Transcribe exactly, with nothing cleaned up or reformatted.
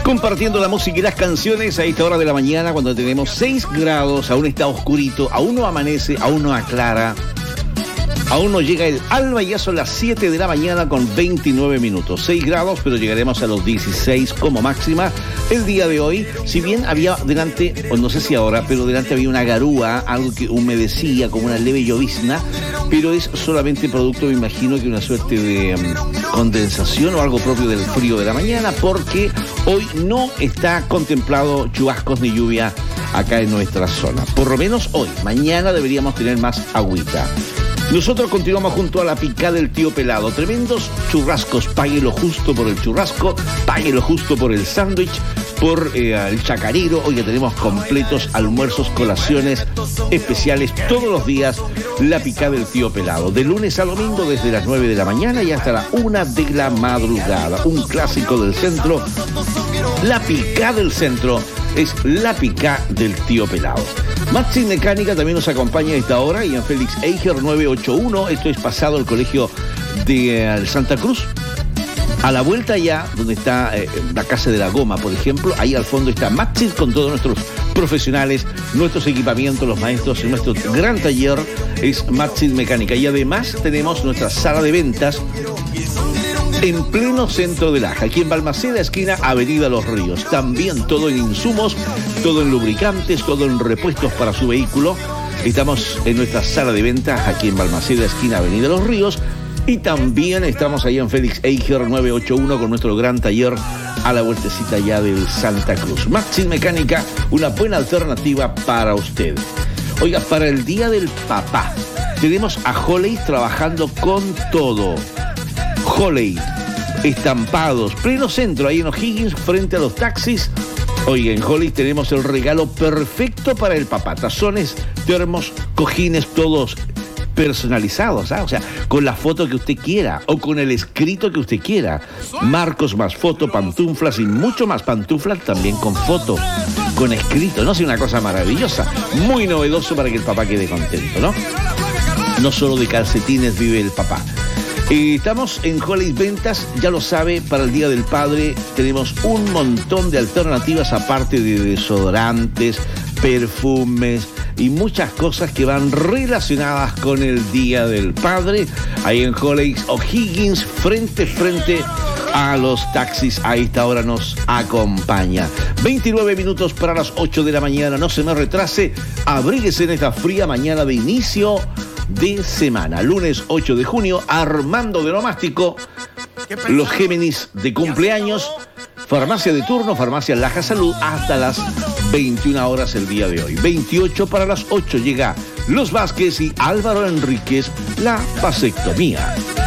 Compartiendo la música y las canciones a esta hora de la mañana, cuando tenemos seis grados, aún está oscurito, aún no amanece, aún no aclara, aún no llega el alba y ya son las siete de la mañana con veintinueve minutos. seis grados, pero llegaremos a los dieciséis como máxima el día de hoy. Si bien había delante, o no sé si ahora, pero delante había una garúa, algo que humedecía como una leve llovizna, pero es solamente producto, me imagino, que una suerte de um, condensación o algo propio del frío de la mañana, porque hoy no está contemplado chubascos ni lluvia acá en nuestra zona. Por lo menos hoy. Mañana deberíamos tener más agüita. Nosotros continuamos junto a la picada del tío Pelado. Tremendos churrascos. Pague lo justo por el churrasco, pague lo justo por el sándwich, por eh, el chacarero. Hoy ya tenemos completos almuerzos, colaciones especiales todos los días. La picada del tío Pelado. De lunes a domingo desde las nueve de la mañana y hasta la una de la madrugada. Un clásico del centro. La picada del centro es la picada del tío Pelado. Maxi Mecánica también nos acompaña a esta hora y en Félix Eiger nueve ocho uno. Esto es pasado el colegio de eh, Santa Cruz. A la vuelta allá, donde está eh, la Casa de la Goma, por ejemplo, ahí al fondo está Maxi con todos nuestros profesionales, nuestros equipamientos, los maestros, nuestro gran taller es Maxi Mecánica. Y además tenemos nuestra sala de ventas en pleno centro de Laja, aquí en Balmaceda, esquina Avenida Los Ríos. También todo en insumos, todo en lubricantes, todo en repuestos para su vehículo. Estamos en nuestra sala de ventas aquí en Balmaceda, esquina Avenida Los Ríos. Y también estamos ahí en Félix Eiger nueve ocho uno con nuestro gran taller a la vueltecita ya del Santa Cruz. Maxi Mecánica, una buena alternativa para usted. Oiga, para el Día del Papá, tenemos a Holley trabajando con todo. Holley, estampados, pleno centro, ahí en O'Higgins, frente a los taxis. Oiga, en Holley tenemos el regalo perfecto para el papá. Tazones, termos, cojines, todos personalizados, ¿ah? O sea, con la foto que usted quiera o con el escrito que usted quiera. Marcos más foto, pantuflas y mucho más. Pantuflas también con foto, con escrito, ¿no? Es una cosa maravillosa, muy novedoso para que el papá quede contento, ¿no? No solo de calcetines vive el papá. Eh, estamos en Holley Ventas, ya lo sabe, para el Día del Padre tenemos un montón de alternativas aparte de desodorantes, perfumes y muchas cosas que van relacionadas con el Día del Padre. Ahí en Holley O'Higgins, frente frente a los taxis, a esta hora nos acompaña. veintinueve minutos para las ocho de la mañana, no se me retrase, abríguese en esta fría mañana de inicio de semana. Lunes ocho de junio, Armando de Nomástico, los Géminis de cumpleaños, farmacia de turno, farmacia Laja Salud, hasta las veintiuna horas el día de hoy. veintiocho para las ocho llega Los Vázquez y Álvaro Enríquez, la vasectomía.